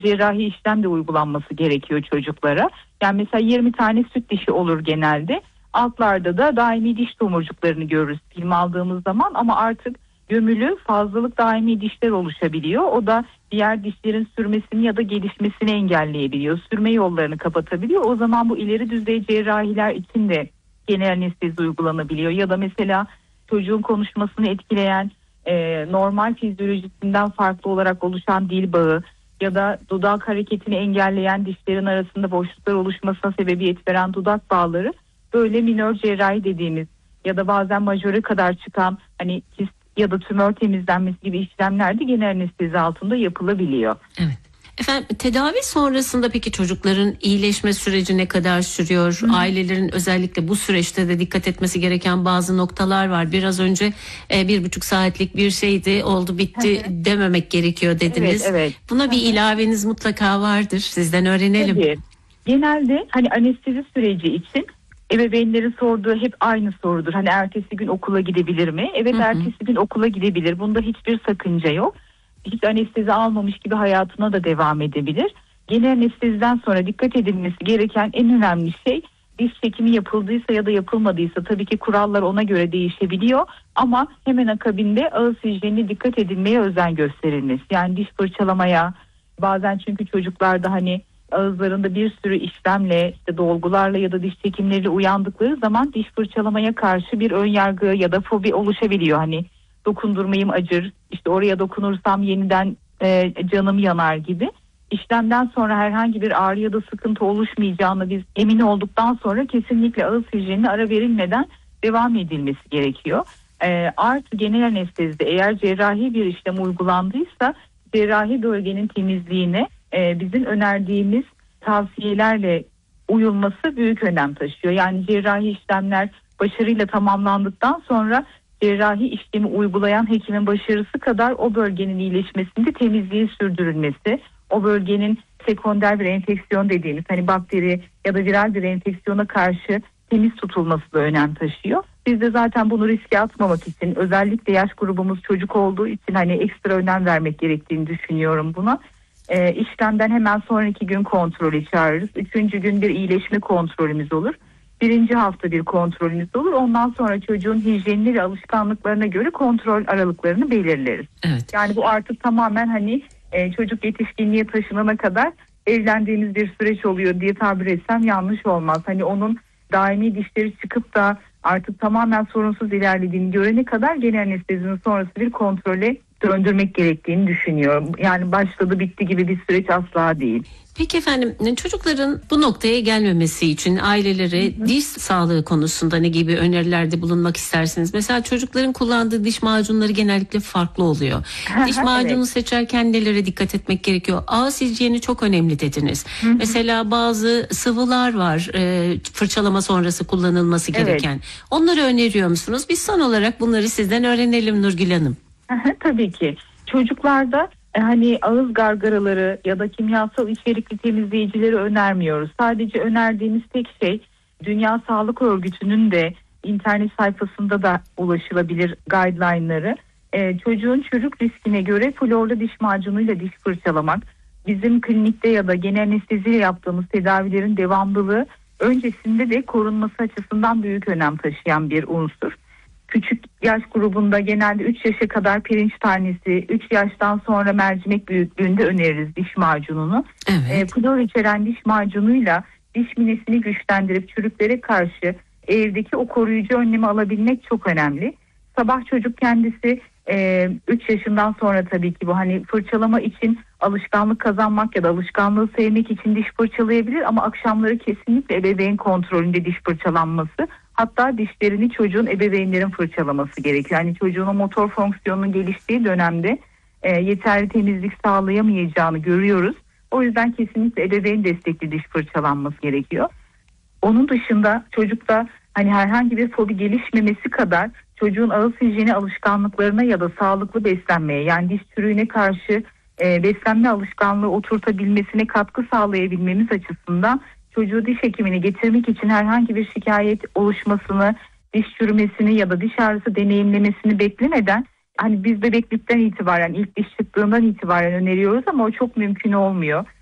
cerrahi işlem de uygulanması gerekiyor çocuklara. Yani mesela 20 tane süt dişi olur genelde. Altlarda da daimi diş tomurcuklarını görürüz film aldığımız zaman, ama artık gömülü fazlalık daimi dişler oluşabiliyor. O da diğer dişlerin sürmesini ya da gelişmesini engelleyebiliyor. Sürme yollarını kapatabiliyor. O zaman bu ileri düzey cerrahiler için de genel anestezi uygulanabiliyor. Ya da mesela çocuğun konuşmasını etkileyen normal fizyolojisinden farklı olarak oluşan dil bağı ya da dudak hareketini engelleyen dişlerin arasında boşluklar oluşmasına sebebiyet veren dudak bağları, böyle minör cerrahi dediğimiz ya da bazen majöre kadar çıkan hani kist ya da tümör temizlenmesi gibi işlemler de genel anestezi altında yapılabiliyor. Evet. Efendim, tedavi sonrasında peki çocukların iyileşme süreci ne kadar sürüyor? Ailelerin özellikle bu süreçte de dikkat etmesi gereken bazı noktalar var. Biraz önce 1,5 saatlik bir şeydi, oldu bitti dememek gerekiyor dediniz. Evet. Buna bir ilaveniz mutlaka vardır. Sizden öğrenelim. Tabii. Genelde hani anestezi süreci için ebeveynlerin sorduğu hep aynı sorudur. Hani ertesi gün okula gidebilir mi? Evet, ertesi gün okula gidebilir. Bunda hiçbir sakınca yok. Hiç anestezi almamış gibi hayatına da devam edebilir. Genel anesteziden sonra dikkat edilmesi gereken en önemli şey, diş çekimi yapıldıysa ya da yapılmadıysa tabii ki kurallar ona göre değişebiliyor. Ama hemen akabinde ağız hijyenine dikkat edilmeye özen gösterilmesi. Yani diş fırçalamaya, bazen çünkü çocuklarda hani ağızlarında bir sürü işlemle, işte dolgularla ya da diş çekimleriyle uyandıkları zaman diş fırçalamaya karşı bir ön yargı ya da fobi oluşabiliyor. Hani dokundurmayayım, acır, işte oraya dokunursam yeniden canım yanar gibi. İşlemden sonra herhangi bir ağrı ya da sıkıntı oluşmayacağını biz emin olduktan sonra kesinlikle ağız hijyenine ara verilmeden devam edilmesi gerekiyor. Artı genel anestezide eğer cerrahi bir işlem uygulandıysa cerrahi bölgenin temizliğine bizim önerdiğimiz tavsiyelerle uyulması büyük önem taşıyor. Yani cerrahi işlemler başarıyla tamamlandıktan sonra cerrahi işlemi uygulayan hekimin başarısı kadar o bölgenin iyileşmesinde temizliğin sürdürülmesi, o bölgenin sekonder bir enfeksiyon dediğimiz hani bakteri ya da viral bir enfeksiyona karşı temiz tutulması da önem taşıyor. Biz de zaten bunu riske atmamak için, özellikle yaş grubumuz çocuk olduğu için hani ekstra önem vermek gerektiğini düşünüyorum buna. İşlemden hemen sonraki gün kontrolü çağırırız. 3. gün bir iyileşme kontrolümüz olur. 1. hafta bir kontrolümüz olur. Ondan sonra çocuğun hijyenini ve alışkanlıklarına göre kontrol aralıklarını belirleriz. Evet. Yani bu artık tamamen hani çocuk yetişkinliğe taşınana kadar evlendiğimiz bir süreç oluyor diye tabir etsem yanlış olmaz. Hani onun daimi dişleri çıkıp da artık tamamen sorunsuz ilerlediğini görene kadar genel anestezinin sonrası bir kontrole döndürmek gerektiğini düşünüyorum. Yani başladı bitti gibi bir süreç asla değil. Peki efendim, çocukların bu noktaya gelmemesi için ailelere diş sağlığı konusunda ne gibi önerilerde bulunmak istersiniz? Mesela çocukların kullandığı diş macunları genellikle farklı oluyor. Diş macunu seçerken nelere dikkat etmek gerekiyor? Ağız hijyeni çok önemli dediniz. Mesela bazı sıvılar var fırçalama sonrası kullanılması gereken. Onları öneriyor musunuz? Biz son olarak bunları sizden öğrenelim Nurgül Hanım. Tabii ki. Çocuklarda hani ağız gargaraları ya da kimyasal içerikli temizleyicileri önermiyoruz. Sadece önerdiğimiz tek şey, Dünya Sağlık Örgütü'nün de internet sayfasında da ulaşılabilir guideline'ları. Çocuğun çürük riskine göre florlu diş macunuyla diş fırçalamak, bizim klinikte ya da genel anesteziyle yaptığımız tedavilerin devamlılığı öncesinde de korunması açısından büyük önem taşıyan bir unsur. Küçük yaş grubunda genelde 3 yaşa kadar pirinç tanesi, 3 yaştan sonra mercimek büyüklüğünde öneririz diş macununu. Klor içeren diş macunuyla diş minesini güçlendirip çürüklere karşı evdeki o koruyucu önlemi alabilmek çok önemli. Sabah çocuk kendisi 3 yaşından sonra tabii ki bu hani fırçalama için alışkanlık kazanmak ya da alışkanlığı sevmek için diş fırçalayabilir, ama akşamları kesinlikle ebeveyn kontrolünde diş fırçalanması, hatta dişlerini çocuğun ebeveynlerin fırçalaması gerekiyor. Yani çocuğun o motor fonksiyonunun geliştiği dönemde yeterli temizlik sağlayamayacağını görüyoruz. O yüzden kesinlikle ebeveyn destekli diş fırçalanması gerekiyor. Onun dışında çocukta hani herhangi bir fobi gelişmemesi kadar çocuğun ağız hijyeni alışkanlıklarına ya da sağlıklı beslenmeye, yani diş çürüğüne karşı beslenme alışkanlığı oturtabilmesine katkı sağlayabilmemiz açısından çocuğu diş hekimine getirmek için herhangi bir şikayet oluşmasını, diş çürümesini ya da diş ağrısı deneyimlemesini beklemeden Hani biz bebeklikten itibaren, ilk diş çıktığından itibaren öneriyoruz ama o çok mümkün olmuyor.